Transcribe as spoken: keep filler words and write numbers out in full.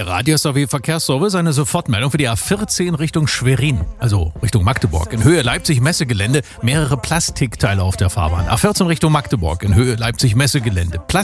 Der Radio S A W Verkehrsservice, eine Sofortmeldung für die A vierzehn Richtung Schwerin, also Richtung Magdeburg. In Höhe Leipzig-Messegelände mehrere Plastikteile auf der Fahrbahn. A vierzehn Richtung Magdeburg, in Höhe Leipzig-Messegelände.